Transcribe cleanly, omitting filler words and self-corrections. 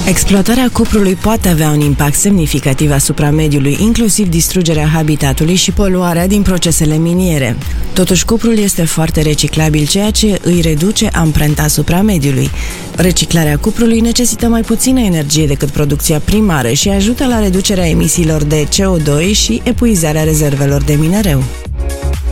Exploatarea cuprului poate avea un impact semnificativ asupra mediului, inclusiv distrugerea habitatului și poluarea din procesele miniere. Totuși, cuprul este foarte reciclabil, ceea ce îi reduce amprenta asupra mediului. Reciclarea cuprului necesită mai puțină energie decât producția primară și ajută la reducerea emisiilor de CO2 și epuizarea rezervelor de minereu.